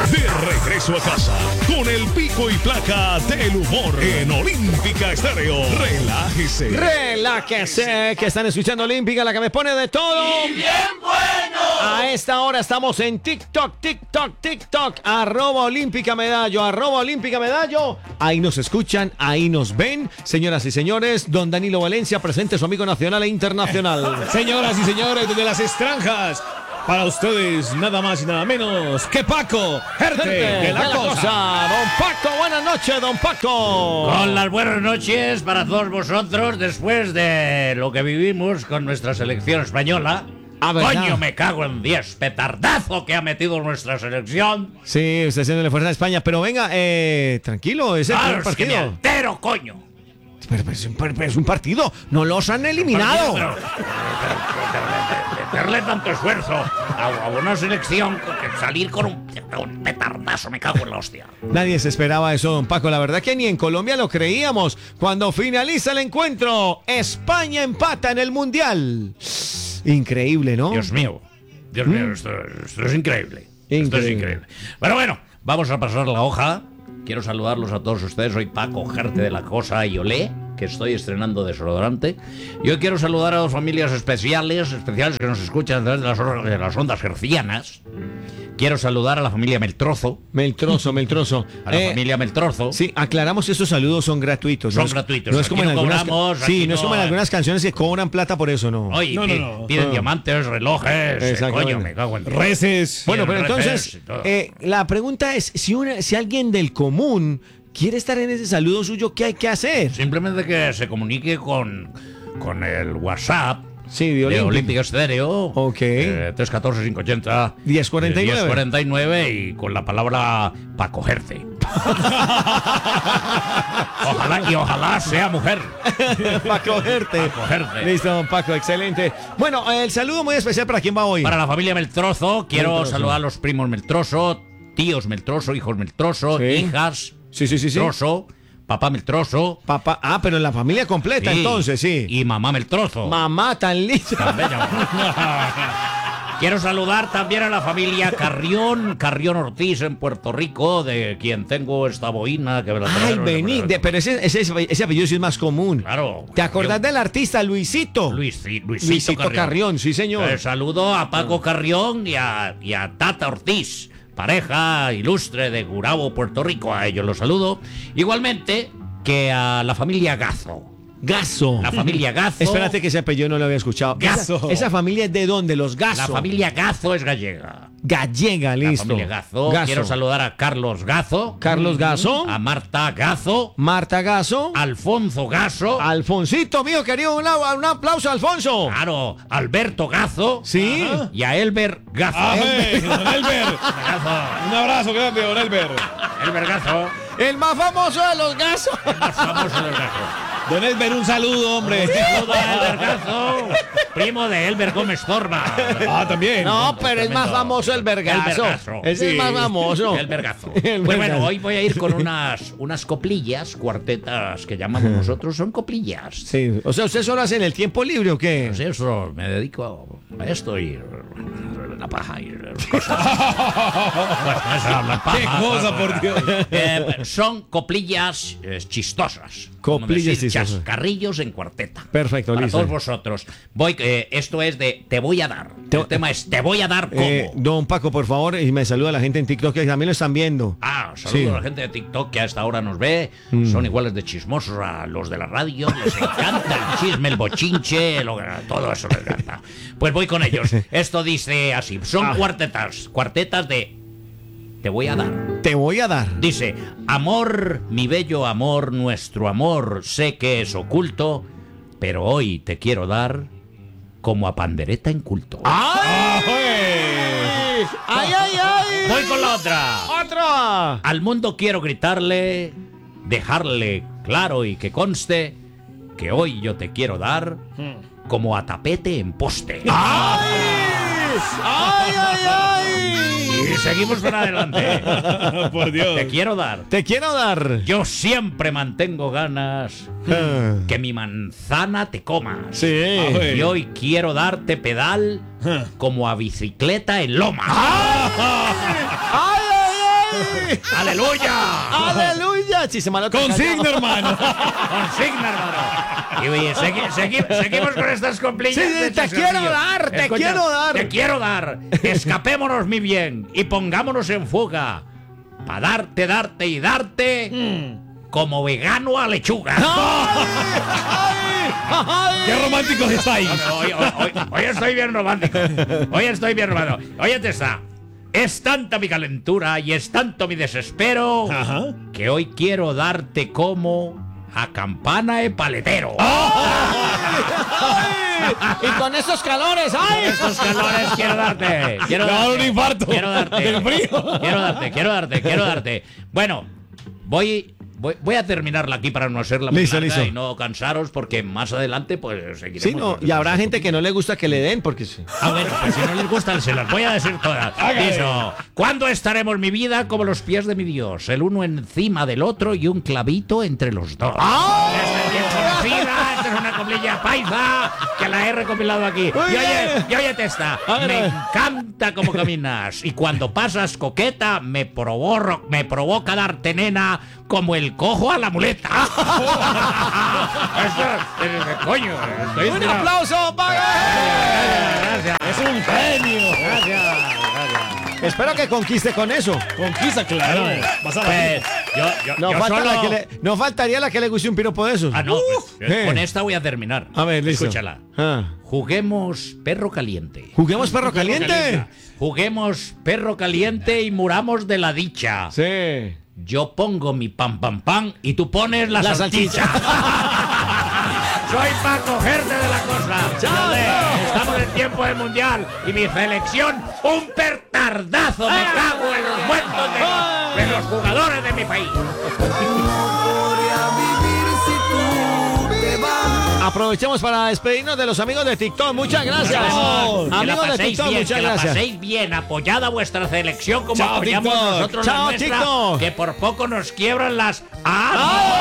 De regreso a casa con el pico y placa del humor en Olímpica Estéreo. Relájese. Relájese, que están escuchando Olímpica, la que me pone de todo. ¡Y bien bueno! A esta hora estamos en TikTok, @Olímpica Medallo, @Olímpica Medallo. Ahí nos escuchan, ahí nos ven. Señoras y señores, don Danilo Valencia presente su amigo nacional e internacional. Señoras y señores, desde las estranjas, para ustedes nada más y nada menos que Paco Gerte de la Cosa. Don Paco, buenas noches, don Paco. Con las buenas noches para todos vosotros después de lo que vivimos con nuestra selección española. ¿Verdad? Coño, me cago en 10, petardazo que ha metido nuestra selección. Sí, usted haciéndole fuerza a España, pero venga, tranquilo, es el primer Claro, es que me partido. altero, coño. Pero es un partido, no los han eliminado. Pero meterle tanto esfuerzo a una selección que salir con un petardazo, me cago en la hostia. Nadie se esperaba eso, don Paco. La verdad que ni en Colombia lo creíamos. Cuando finaliza el encuentro, España empata en el Mundial. Increíble, ¿no? Dios mío, esto es increíble. Esto es increíble. Pero bueno, vamos a pasar la hoja. Quiero saludarlos a todos ustedes. Soy Paco Gerte de la Cosa y Olé, que estoy estrenando desodorante. Y hoy quiero saludar a dos familias especiales que nos escuchan a través de las ondas hercianas. Quiero saludar a la familia Meltrozo. Meltrozo. A la familia Meltrozo. Sí, aclaramos que estos saludos son gratuitos. Son gratuitos. No es como Aquí en no algunas cobramos, sí, aquí no es como en no- algunas canciones que cobran plata por eso, no. Oye, No. piden diamantes, relojes. Exactamente. Coño, me cago en Reces. Bueno, pero reces entonces, y todo. la pregunta es, si alguien del común quiere estar en ese saludo suyo, ¿qué hay que hacer? Simplemente que se comunique con el WhatsApp. Sí, de De Olímpica. Olímpica Estéreo. Ok. 314-580. 1049. 1049 y con la palabra para cogerse. ojalá sea mujer. Para cogerte. Pa' cogerte. Listo, don Paco, excelente. Bueno, el saludo muy especial para quién va hoy. Para la familia Meltrozo, quiero Meltrozo. saludar a los primos Meltrozo, tíos Meltrozo, hijos Meltrozo, Sí. hijas Sí. Meltrozo, papá Meltrozo. Papá, pero en la familia completa, Sí, entonces, sí. Y mamá Meltrozo. Mamá tan linda. Tan bella. Quiero saludar también a la familia Carrión Ortiz en Puerto Rico, de quien tengo esta boina que me la Ay, trajeron. vení, pero ese apellido sí es más común. Claro. ¿Te acordás del artista Luisito? Luisito Carrión, sí, señor. Saludo a Paco Carrión y a Tata Ortiz, pareja ilustre de Gurabo, Puerto Rico. A ellos los saludo. Igualmente que a la familia Gazo. Gazo. La familia Gazo. Espérate que ese apellido no lo había escuchado. Gazo. Esa familia es de dónde, los Gazo. La familia Gazo es gallega. Gallega, listo. La familia Gazo. Quiero saludar a Carlos Gazo. Carlos Gazo. A Marta Gazo. Marta Gazo. Alfonso Gazo. Alfonsito, mío querido, un aplauso, Alfonso. Claro, Alberto Gazo. Sí. Ajá. Y a Elber Gazo. Don Elber. Un abrazo grande, don Elber. Elber Gazo. El más famoso de los Gazos. Más famoso del Gazo. Don Elber, un saludo, hombre. Saludo a Elber Gazo, primo de Elber Gómez Torma. También. No, pero es más Tremendo. famoso el Vergazo. El Vergazo. Ese es más famoso. El Vergazo. El Pues Vergazo. bueno, hoy voy a ir con unas coplillas, cuartetas que llamamos nosotros, son coplillas. Sí, o sea, ¿usted solo hace en el tiempo libre o qué? Pues eso, me dedico a esto y la paja y cosas. Pues eso, la paja. Qué cosa, por Dios. Son coplillas chistosas. Coplillas Como decir, chistosas. chascarrillos en cuarteta. Perfecto, Para listo. todos vosotros. Esto es de Te voy a dar. Te- El tema es Te voy a dar como. Don Paco, por favor, y me saluda a la gente en TikTok que también lo están viendo. Saludos Sí. a la gente de TikTok que a esta hora nos ve. Son iguales de chismosos a los de la radio. Les encanta el chisme, el bochinche, todo eso les encanta. Pues voy con ellos. Esto dice así. Son cuartetas de Te voy a dar. Te voy a dar. Dice, amor, mi bello amor, nuestro amor, sé que es oculto, pero hoy te quiero dar como a pandereta en culto. ¡Ay! ¡Ay, ay, ay! Voy con la otra. ¡Otra! Al mundo quiero gritarle, dejarle claro y que conste que hoy yo te quiero dar como a tapete en poste. ¡Ay! ¡Ay, ay, ay! Y seguimos para adelante. Por Dios. Te quiero dar. Te quiero dar. Yo siempre mantengo ganas que mi manzana te comas. Sí. Y hoy quiero darte pedal como a bicicleta en loma. ¡Ay, ay, ¡Aleluya! ¡Aleluya! Chisemalo Consigna, hermano. Consigna, hermano. Y oye, seguimos con estas complitas. Sí, de te quiero Chascarrillo. dar, te Escucha, quiero dar. Te quiero dar. Escapémonos mi bien y pongámonos en fuga. Para darte y darte como vegano a lechuga. Qué románticos estáis. Hoy estoy bien romántico. Oye, Tessa. Es tanta mi calentura y es tanto mi desespero Ajá. que hoy quiero darte como a campana de paletero. Y con esos calores, ¡ay! Estos calores quiero darte. Me va a dar un infarto. Quiero darte. Del frío. Quiero darte. Bueno, voy a terminarla aquí para no hacerla muy Listo, larga listo. y no cansaros porque más adelante pues seguiremos. Sí, no, y habrá gente que no le gusta que le den porque sí. Ah, bueno, pues si no les gustan, se las voy a decir todas. Listo. ¿Cuándo estaremos mi vida como los pies de mi Dios? El uno encima del otro y un clavito entre los dos. Esta es bien conocida, esta es una coplilla paisa que la he recopilado aquí. Y oye, Testa, me encanta cómo caminas. Y cuando pasas coqueta, me provoca darte nena como el cojo a la muleta. Coño, estoy ¡Un inspirado. aplauso para Gracias. Es un genio. Gracias. Espero que conquiste con eso. Conquista, claro. Vas a Pues, No, yo falta solo... la que no faltaría la que le guste un piropo de esos. Ah, no, pues, ¿qué? con esta voy a terminar. A ver, listo. Escúchala. Ah. Juguemos perro caliente. ¿Juguemos perro caliente? Juguemos perro caliente y muramos de la dicha. Sí. Yo pongo mi pan y tú pones la La salchicha. Soy para cogerte de la cosa. Chao, Fíjate, chao. estamos en tiempo del mundial y mi selección, un pertardazo. Me cago en los muertos de los jugadores de mi país. Aprovechemos para despedirnos de los amigos de TikTok. Muchas gracias. Que la Amigos de paséis TikTok, bien, muchas que la gracias. paséis bien, apoyada vuestra selección como Chao, apoyamos TikTok. nosotros Chao, la nuestra, TikTok. que por poco nos quiebran las... ¡Ah!